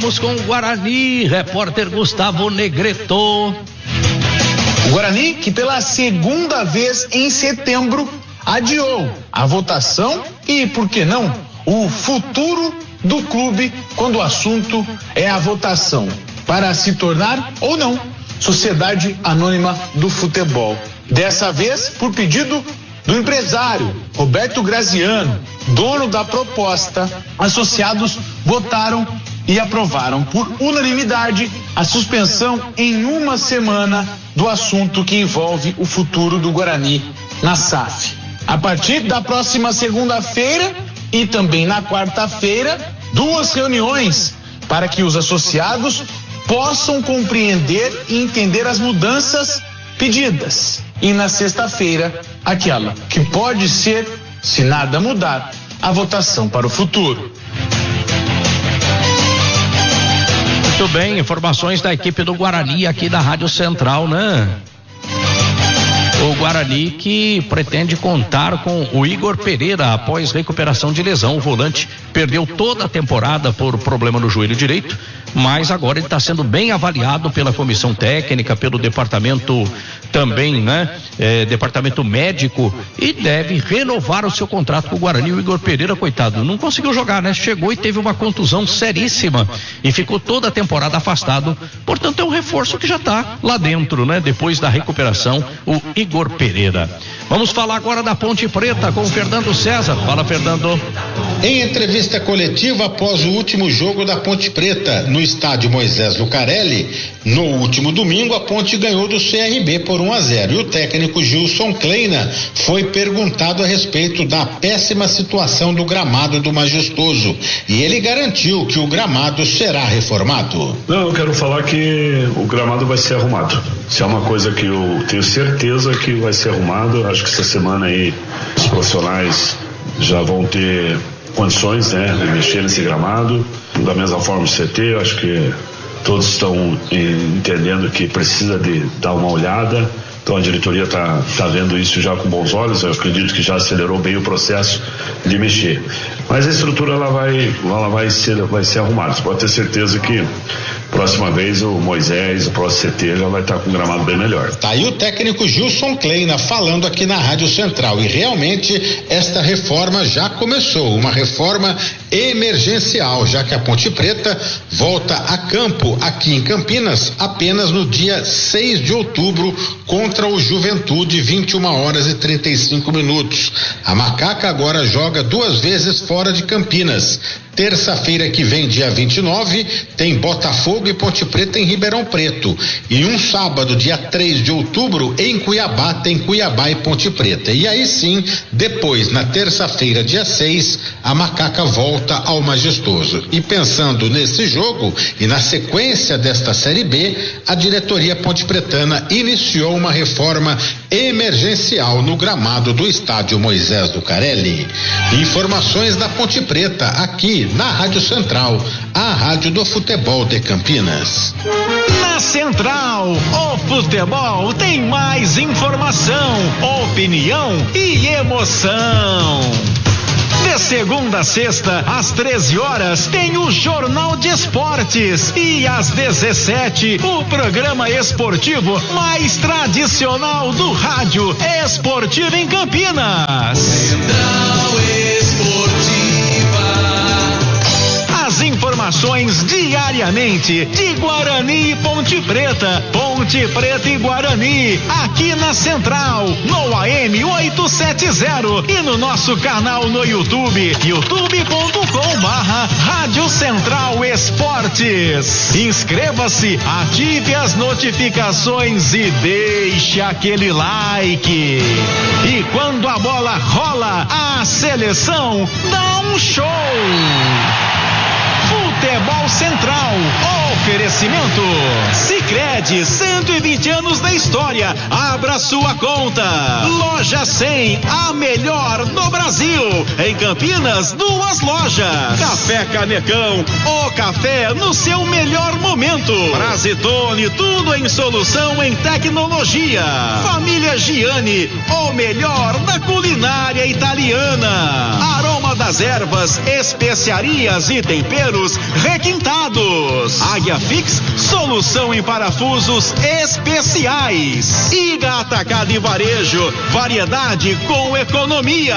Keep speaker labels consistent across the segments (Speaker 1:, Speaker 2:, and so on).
Speaker 1: vamos com o Guarani, repórter Gustavo Negreto.
Speaker 2: O Guarani, que pela segunda vez em setembro adiou a votação e, por que não, o futuro do clube quando o assunto é a votação para se tornar ou não Sociedade Anônima do Futebol. Dessa vez, por pedido do empresário Roberto Graziano, dono da proposta, associados votaram e aprovaram por unanimidade a suspensão em uma semana do assunto que envolve o futuro do Guarani na SAF. A partir da próxima segunda-feira e também na quarta-feira, 2 reuniões para que os associados possam compreender e entender as mudanças pedidas. E na sexta-feira, aquela que pode ser, se nada mudar, a votação para o futuro.
Speaker 1: Muito bem, informações da equipe do Guarani aqui da Rádio Central, né? O Guarani que pretende contar com o Igor Pereira após recuperação de lesão. O volante perdeu toda a temporada por problema no joelho direito, mas agora ele está sendo bem avaliado pela comissão técnica, pelo departamento também, né? Departamento médico, e deve renovar o seu contrato com o Guarani. O Igor Pereira, coitado, não conseguiu jogar, né? Chegou e teve uma contusão seríssima e ficou toda a temporada afastado. Portanto, é um reforço que já está lá dentro, né? Depois da recuperação, o Igor Pereira. Vamos falar agora da Ponte Preta com o Fernando César. Fala, Fernando.
Speaker 3: Em entrevista coletiva após o último jogo da Ponte Preta no estádio Moisés Lucarelli, no último domingo a Ponte ganhou do CRB por 1-0 e o técnico Gilson Kleina foi perguntado a respeito da péssima situação do gramado do Majestoso e ele garantiu que o gramado será reformado.
Speaker 4: Não, eu quero falar que o gramado vai ser arrumado. Se é uma coisa que eu tenho certeza que vai ser arrumado, acho que essa semana aí os profissionais já vão ter condições, né, de mexer nesse gramado. Da mesma forma o CT, acho que todos estão entendendo que precisa de dar uma olhada. Então a diretoria tá vendo isso já com bons olhos. Eu acredito que já acelerou bem o processo de mexer. Mas a estrutura ela vai ser arrumada. Você pode ter certeza que próxima vez o Moisés, o próximo CT já vai estar com um gramado bem melhor.
Speaker 3: Tá aí o técnico Gilson Kleina falando aqui na Rádio Central e realmente esta reforma já começou, uma reforma emergencial, já que a Ponte Preta volta a campo aqui em Campinas apenas no dia 6 de outubro contra o Juventude, 21h35. A Macaca agora joga 2 vezes fora de Campinas. Terça-feira que vem, dia 29, tem Botafogo e Ponte Preta em Ribeirão Preto. E um sábado, dia 3 de outubro, em Cuiabá, tem Cuiabá e Ponte Preta. E aí sim, depois, na terça-feira, dia 6, a Macaca volta ao Majestoso. E pensando nesse jogo e na sequência desta Série B, a diretoria ponte-pretana iniciou uma reforma emergencial no gramado do estádio Moisés Lucarelli. Informações da Ponte Preta, aqui na Rádio Central, a rádio do futebol de Campinas.
Speaker 5: Na Central, o futebol tem mais informação, opinião e emoção. De segunda a sexta, às 13h, tem o Jornal de Esportes e às 17, o programa esportivo mais tradicional do rádio esportivo em Campinas. Central Esportiva. As informações diariamente de Guarani e Ponte Preta, Ponte Preta e Guarani, aqui na Central, no AM 870 e no nosso canal no YouTube, youtube.com/Rádio Central Esportes. Inscreva-se, ative as notificações e deixe aquele like. E quando a bola rola, a seleção dá um show. Futebol Central, oferecimento Sicredi, 120 anos da história, abra sua conta. Loja 100, a melhor do Brasil, em Campinas, 2 lojas. Café Canecão, o café no seu melhor momento. Brasitone, tudo em solução em tecnologia. Família Giani, o melhor da culinária italiana. Aroma melhor das ervas, especiarias e temperos requintados. Águia Fix, solução em parafusos especiais. Iga Atacado e Varejo, variedade com economia.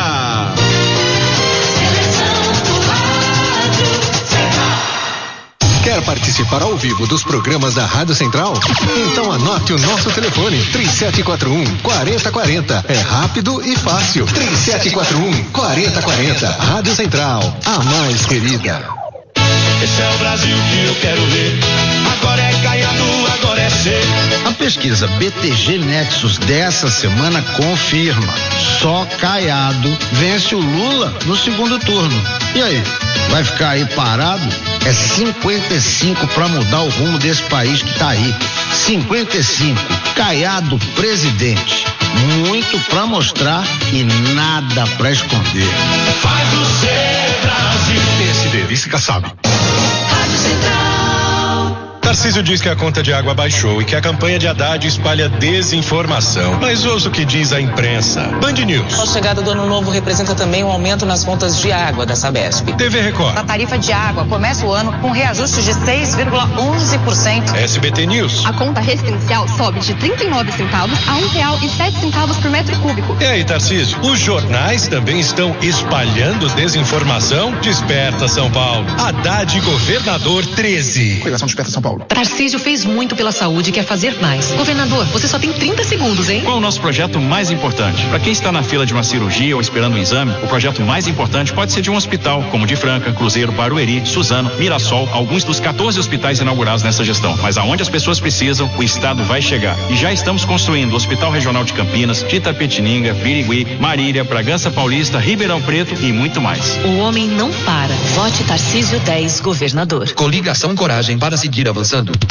Speaker 6: Quer participar ao vivo dos programas da Rádio Central? Então anote o nosso telefone, 3741-4040. É rápido e fácil. 3741-4040. Rádio Central, a mais querida.
Speaker 7: Esse é o Brasil que eu quero ver. Agora é Caiado, agora é C.
Speaker 8: A pesquisa BTG Nexus dessa semana confirma: só Caiado vence o Lula no segundo turno. E aí, vai ficar aí parado? É 55 para mudar o rumo desse país que tá aí. 55. Caiado presidente. Muito para mostrar e nada para esconder.
Speaker 7: Faz o C, Brasil.
Speaker 6: PSD, vice Kassab.
Speaker 7: Rádio Central.
Speaker 6: Tarcísio diz que a conta de água baixou e que a campanha de Haddad espalha desinformação. Mas ouça o que diz a imprensa. Band News.
Speaker 9: A chegada do ano novo representa também um aumento nas contas de água da Sabesp.
Speaker 6: TV Record.
Speaker 10: A tarifa de água começa o ano com reajuste de 6,11%.
Speaker 6: SBT News.
Speaker 11: A conta residencial sobe de 39 centavos a R$1,07 por metro cúbico.
Speaker 6: E aí, Tarcísio, os jornais também estão espalhando desinformação? Desperta São Paulo. Haddad governador 13.
Speaker 2: Coligação Desperta São Paulo.
Speaker 12: Tarcísio fez muito pela saúde e quer fazer mais. Governador, você só tem 30 segundos, hein?
Speaker 13: Qual é o nosso projeto mais importante? Para quem está na fila de uma cirurgia ou esperando um exame, o projeto mais importante pode ser de um hospital, como de Franca, Cruzeiro, Barueri, Suzano, Mirassol, alguns dos 14 hospitais inaugurados nessa gestão. Mas aonde as pessoas precisam, o Estado vai chegar. E já estamos construindo o Hospital Regional de Campinas, de Itapetininga, Birigui, Marília, Bragança Paulista, Ribeirão Preto e muito mais.
Speaker 12: O homem não para. Vote Tarcísio 10, governador.
Speaker 14: Coligação Coragem para seguir avançando.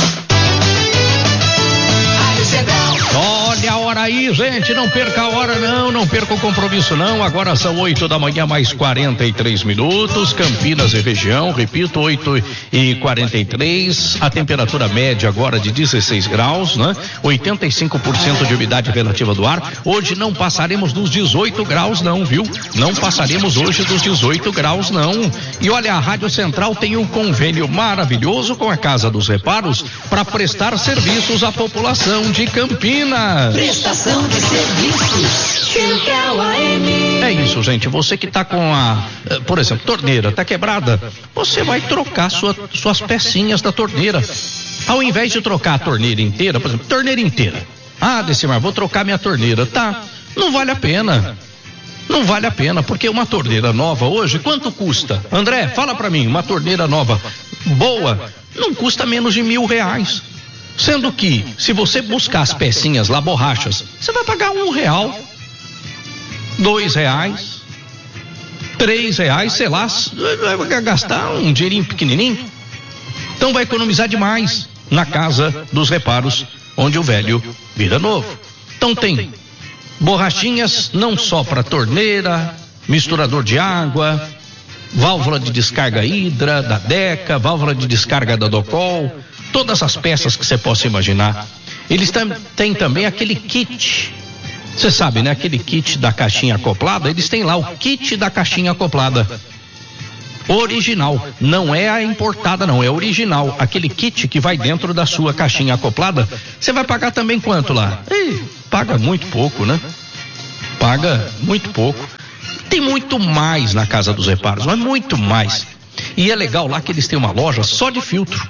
Speaker 1: Olha a hora aí, gente, não perca a hora não perca o compromisso não, agora são 8 da manhã mais 43 minutos, Campinas e região, repito, 8h43, a temperatura média agora de 16 graus, né? 85% de umidade relativa do ar, hoje não passaremos dos 18 graus não, viu? Não passaremos hoje dos 18 graus não, e olha, a Rádio Central tem um convênio maravilhoso com a Casa dos Reparos para prestar serviços à população de Campinas.
Speaker 7: Prestação de serviços. Central AM.
Speaker 1: É isso, gente. Você que tá com por exemplo, torneira, tá quebrada, você vai trocar suas pecinhas da torneira. Ao invés de trocar a torneira inteira, por exemplo, torneira inteira. Decimar, vou trocar minha torneira. Tá, não vale a pena. Não vale a pena, porque uma torneira nova hoje, quanto custa? André, fala pra mim, uma torneira nova, boa, não custa menos de R$1.000. Sendo que, se você buscar as pecinhas lá, borrachas, você vai pagar R$1, R$2, R$3, sei lá, vai gastar um dinheirinho pequenininho. Então vai economizar demais na Casa dos Reparos, onde o velho vira novo. Então tem borrachinhas não só para torneira, misturador de água, válvula de descarga Hidra, da Deca, válvula de descarga da Docol, todas as peças que você possa imaginar. Eles têm também aquele kit, você sabe, né? Aquele kit da caixinha acoplada, eles têm lá o kit da caixinha acoplada. Original, não é a importada não, é original. Aquele kit que vai dentro da sua caixinha acoplada, você vai pagar também quanto lá? Paga muito pouco, né? Paga muito pouco. Tem muito mais na Casa dos Reparos, mas muito mais. E é legal lá que eles têm uma loja só de filtro.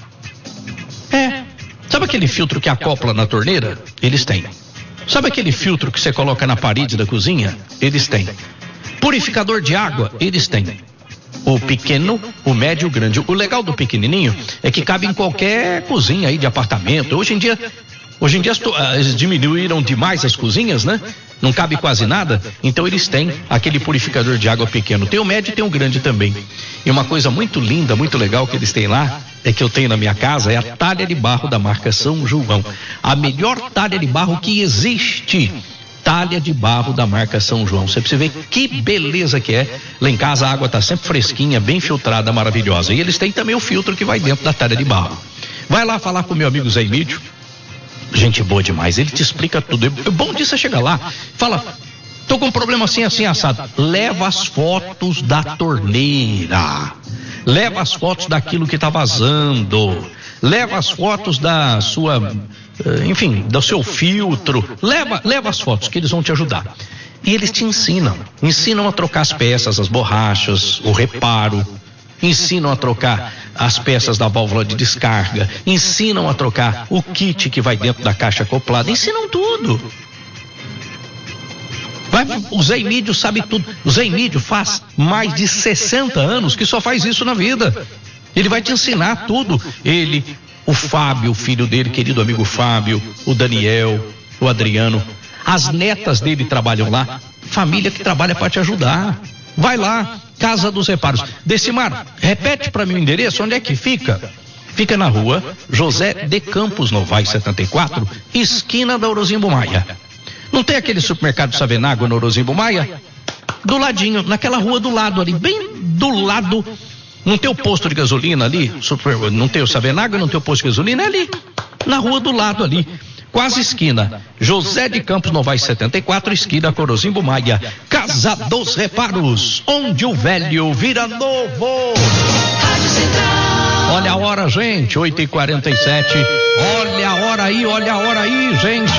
Speaker 1: Sabe aquele filtro que acopla na torneira? Eles têm. Sabe aquele filtro que você coloca na parede da cozinha? Eles têm. Purificador de água? Eles têm. O pequeno, o médio e o grande. O legal do pequenininho é que cabe em qualquer cozinha aí de apartamento. Hoje em dia eles diminuíram demais as cozinhas, né? Não cabe quase nada, então eles têm aquele purificador de água pequeno. Tem o médio e tem o grande também. E uma coisa muito linda, muito legal que eles têm lá, é que eu tenho na minha casa, é a talha de barro da marca São João. A melhor talha de barro que existe. Talha de barro da marca São João. Você precisa ver que beleza que é. Lá em casa a água tá sempre fresquinha, bem filtrada, maravilhosa. E eles têm também o filtro que vai dentro da talha de barro. Vai lá falar com o meu amigo Zé Emílio. Gente boa demais, ele te explica tudo. É bom disso você chegar lá, fala, Tô com um problema assim, assado. Leva as fotos da torneira. Leva as fotos daquilo que tá vazando. Leva as fotos da sua, enfim, do seu filtro. Leva as fotos que eles vão te ajudar. E eles te ensinam a trocar as peças, as borrachas, o reparo. Ensinam a trocar as peças da válvula de descarga. Ensinam a trocar o kit que vai dentro da caixa acoplada. Ensinam tudo. O Zé Emílio sabe tudo. O Zé Emílio faz mais de 60 anos que só faz isso na vida. Ele vai te ensinar tudo. Ele, o Fábio, o filho dele, querido amigo Fábio, o Daniel, o Adriano, as netas dele trabalham lá. Família que trabalha para te ajudar. Vai lá, Casa dos Reparos. Decimar, repete para mim o endereço, onde é que fica? Fica na rua José de Campos Novaes 74, esquina da Orozimbo Maia. Não tem aquele supermercado Savenago no Orozimbo Maia? Do ladinho, naquela rua do lado ali, bem do lado. Não tem o posto de gasolina ali? Não tem o Savenago, não tem o posto de gasolina? É ali, na rua do lado ali. Quase esquina. José de Campos Novaes 74, esquina Orozimbo Maia. Casa dos Reparos, onde o velho vira novo. Olha a hora, gente, 8h47. Olha a hora aí, gente.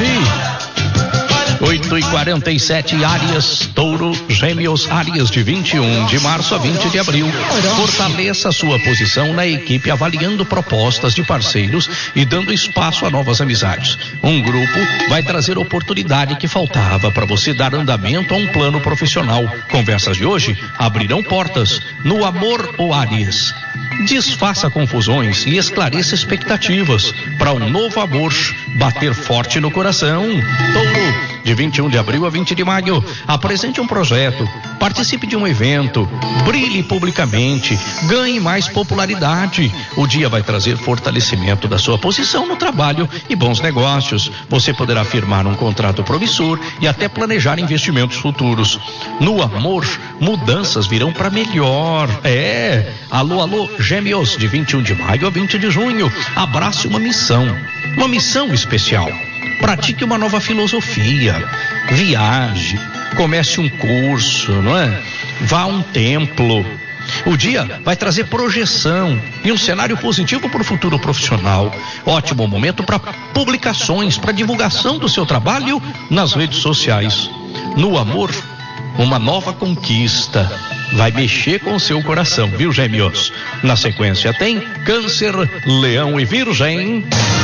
Speaker 1: 8h47, Áries, Touro, Gêmeos, Áries de 21 de março a 20 de abril. Fortaleça sua posição na equipe avaliando propostas de parceiros e dando espaço a novas amizades. Um grupo vai trazer oportunidade que faltava para você dar andamento a um plano profissional. Conversas de hoje abrirão portas no amor ou Áries. Desfaça confusões e esclareça expectativas para um novo amor bater forte no coração. Touro, de 21 de abril a 20 de maio, apresente um projeto, participe de um evento, brilhe publicamente, ganhe mais popularidade. O dia vai trazer fortalecimento da sua posição no trabalho e bons negócios. Você poderá firmar um contrato promissor e até planejar investimentos futuros. No amor, mudanças virão para melhor. Alô, Gêmeos, de 21 de maio a 20 de junho, abrace uma missão especial. Pratique uma nova filosofia, viaje, comece um curso, não é? Vá a um templo. O dia vai trazer projeção e um cenário positivo para o futuro profissional. Ótimo momento para publicações, para divulgação do seu trabalho nas redes sociais. No amor, uma nova conquista vai mexer com o seu coração, viu, Gêmeos? Na sequência tem Câncer, Leão e Virgem.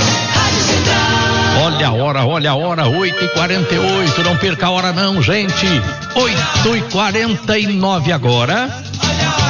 Speaker 1: Olha a hora, 8h48, não perca a hora não, gente. 8h49 agora.